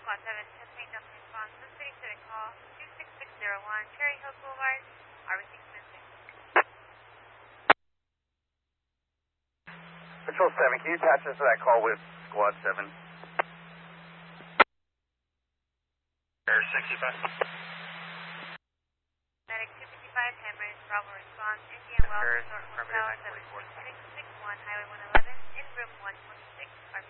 Squad 7, Chesapeake Delta response, 137 call, 26601, Cherry Hill Boulevard, RV6 missing. Control 7, can you attach us to that call with Squad 7? Air 65. Medic 255, Hammerin, Bravo response, Indian Wells Resort Hotel, 7661, Highway 111, in room 126.